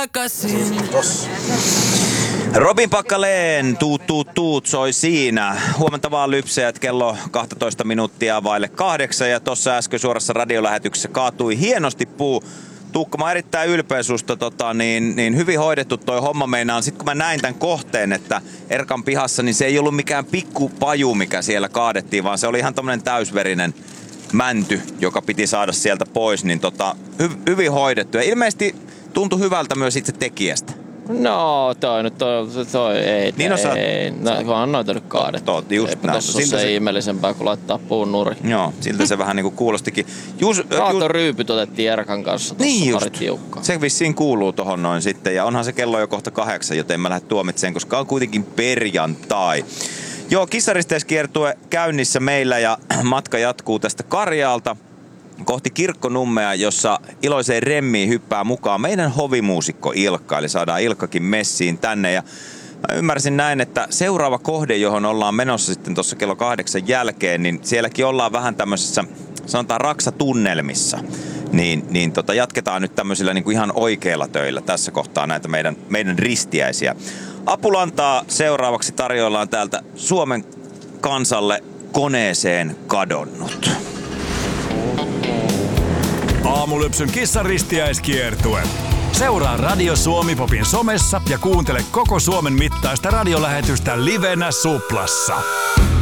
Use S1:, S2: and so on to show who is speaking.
S1: takaisin.
S2: Robin Packaleen, tuut soi siinä. Huomenta vaan lypsäjät, kello 12 minuuttia vaille 8 ja tuossa äsken suorassa radiolähetyksessä kaatui hienosti puu. Tuukka, mä oon erittäin ylpeä susta, niin hyvin hoidettu toi homma meinaan. Sitten kun mä näin tämän kohteen, että Erkan pihassa, niin se ei ollut mikään pikkupaju, mikä siellä kaadettiin, vaan se oli ihan tommonen täysverinen mänty, joka piti saada sieltä pois, niin hyvin hoidettu. Ja ilmeisesti tuntui hyvältä myös itse tekijästä.
S3: No, toi ei.
S2: Niin
S3: kunhan noita nyt kaadettu.
S2: Just näin.
S3: Tossa se ihmeellisempää kuin laittaa puun nurin.
S2: Joo, siltä se vähän niinku kuulostikin.
S3: Raatoryypyt otettiin Erkan kanssa tossa
S2: niin
S3: pari tiukkaa.
S2: Se vissiin kuuluu tohon noin sitten. Ja onhan se kello jo kohta 8, joten mä lähden tuomitseen, koska on kuitenkin perjantai. Joo, Kissaristeiskiertue käynnissä meillä ja matka jatkuu tästä Karjaalta kohti Kirkkonummea, jossa iloiseen remmiin hyppää mukaan meidän hovimuusikko Ilkka, eli saadaan Ilkkakin messiin tänne. Ja mä ymmärsin näin, että seuraava kohde, johon ollaan menossa sitten tuossa kello 8 jälkeen, niin sielläkin ollaan vähän tämmöisessä, sanotaan raksatunnelmissa. Niin jatketaan nyt tämmöisillä niin kuin ihan oikeilla töillä tässä kohtaa näitä meidän ristiäisiä. Apulantaa seuraavaksi tarjoillaan täältä Suomen kansalle Koneeseen kadonnut.
S4: Aamulypsyn kissaristiäiskiertue. Seuraa Radio Suomi Popin somessa ja kuuntele koko Suomen mittaista radiolähetystä livenä Suplassa.